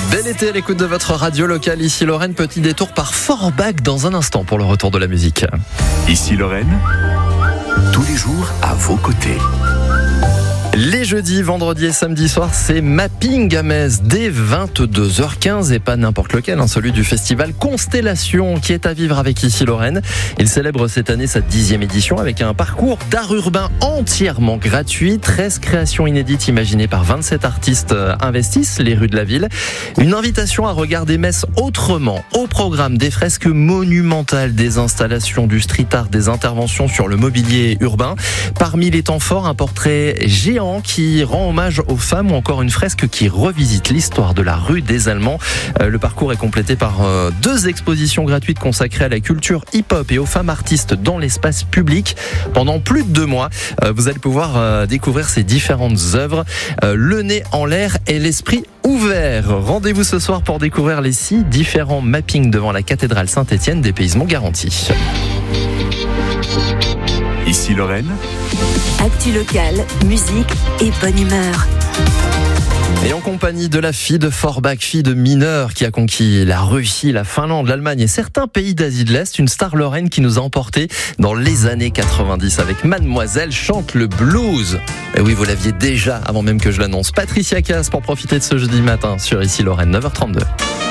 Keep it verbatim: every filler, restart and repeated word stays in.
Bel été à l'écoute de votre radio locale, ici Lorraine. Petit détour par Forbach dans un instant pour le retour de la musique. Ici Lorraine, tous les jours à vos côtés. Les jeudis, vendredis et samedis soirs, c'est Mapping à Metz dès vingt-deux heures quinze et pas n'importe lequel, hein, celui du festival Constellation qui est à vivre avec Ici Lorraine. Il célèbre cette année sa dixième édition avec un parcours d'art urbain entièrement gratuit. treize créations inédites imaginées par vingt-sept artistes investissent les rues de la ville. Une invitation à regarder Metz autrement. Au programme des fresques monumentales, des installations, du street art, des interventions sur le mobilier urbain. Parmi les temps forts, un portrait géant qui rend hommage aux femmes ou encore une fresque qui revisite l'histoire de la rue des Allemands. Euh, le parcours est complété par euh, deux expositions gratuites consacrées à la culture hip-hop et aux femmes artistes dans l'espace public. Pendant plus de deux mois, euh, vous allez pouvoir euh, découvrir ces différentes œuvres. Euh, le nez en l'air et l'esprit ouvert. Rendez-vous ce soir pour découvrir les six différents mappings devant la cathédrale Saint-Étienne, dépaysement garanti. Ici Lorraine, actu locale, musique et bonne humeur. Et en compagnie de la fille de Forbach, fille de mineur qui a conquis la Russie, la Finlande, l'Allemagne et certains pays d'Asie de l'Est, une star lorraine qui nous a emportés dans les années quatre-vingt-dix avec Mademoiselle chante le blues. Et oui, vous l'aviez déjà avant même que je l'annonce. Patricia Cass pour profiter de ce jeudi matin sur Ici Lorraine, neuf heures trente-deux.